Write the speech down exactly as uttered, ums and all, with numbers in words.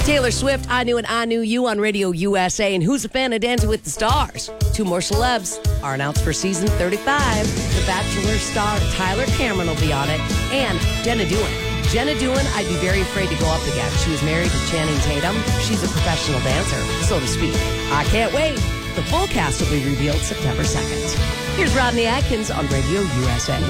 Taylor Swift, I Knew and I Knew You on Radio U S A. And who's a fan of Dancing with the Stars? Two more celebs are announced for season thirty-five. The Bachelor star Tyler Cameron will be on it, and Jenna Dewan. Jenna Dewan, I'd be very afraid to go up against. She was married to Channing Tatum. She's a professional dancer, so to speak. I can't wait. The full cast will be revealed September second. Here's Rodney Atkins on Radio U S A.